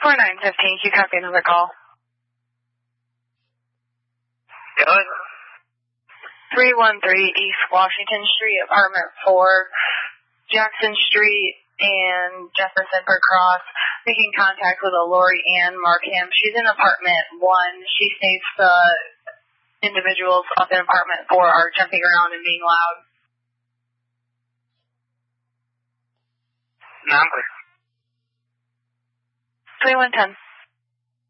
4915, you copy another call. Good. 313 East Washington Street, apartment 4, Jackson Street and Jefferson per Cross, making contact with a Lori Ann Markham. She's in apartment 1. She states the individuals up in apartment 4 are jumping around and being loud. Number. 2110.